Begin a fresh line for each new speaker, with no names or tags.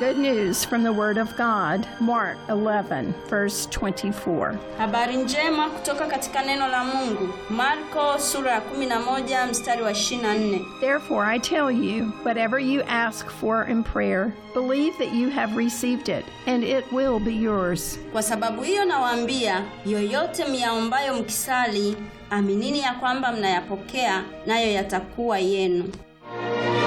Good news from the Word of God, Mark 11, verse 24.
Habari njema kutoka katika neno la Mungu, Marko sura ya 11 mstari wa 24.
Therefore I tell you, whatever you ask for in prayer, believe that you have received it, and it will be yours.
Kwa sababu hiyo nawaambia, yoyote myaombayo mkisali, aminini ya kwamba mnayapokea, nayo yatakuwa yenu.